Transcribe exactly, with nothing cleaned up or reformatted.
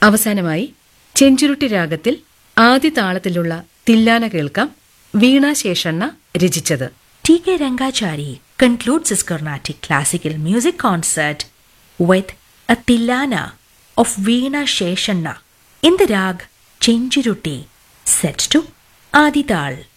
അവസാനമായി ചെഞ്ചുരുട്ടി രാഗത്തിൽ ആദ്യ താളത്തിലുള്ള തില്ലാന കേൾക്കാം. വീണ ശേഷണ്ണ രചിച്ചത്. T K Rangachari concludes his Carnatic classical music concert with a Tillana of Veena Sheshanna in the rag Chenjirutti set to Adi Tal.